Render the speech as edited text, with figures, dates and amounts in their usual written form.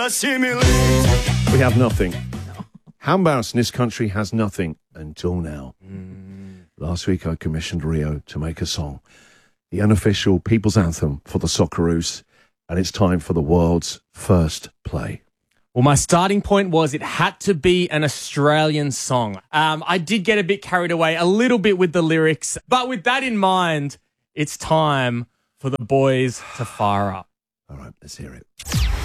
We have nothing. Handbounce in this country has nothing until now. Last week I commissioned Rio to make a song, the unofficial people's anthem for the Socceroos, and it's time for the world's first play. Well, my starting point was it had to be an Australian song. I did get a bit carried away a little bit with the lyrics, but with that in mind, it's time for the boys to fire up. All right, let's hear it.